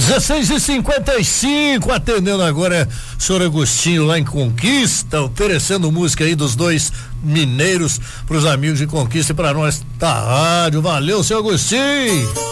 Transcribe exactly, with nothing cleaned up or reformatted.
dezesseis e cinquenta e cinco, atendendo agora o senhor Agostinho lá em Conquista, oferecendo música aí dos dois mineiros pros amigos de Conquista e pra nós da rádio. Valeu, senhor Agostinho.